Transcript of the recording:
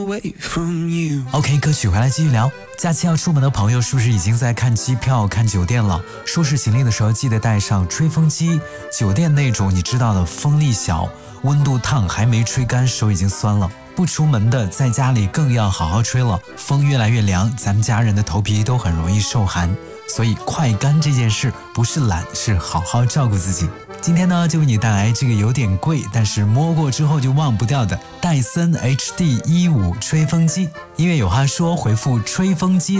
OK， 歌曲回来继续聊。假期要出门的朋友是不是已经在看机票看酒店了？收拾行李的时候记得带上吹风机，酒店那种你知道的，风力小，温度烫，还没吹干手已经酸了。不出门的在家里更要好好吹了，风越来越凉，咱们家人的头皮都很容易受寒，所以快干这件事不是懒，是好好照顾自己。今天呢，就为你带来这个有点贵，但是摸过之后就忘不掉的戴森 HD-15吹风机。音乐有话说，回复吹风机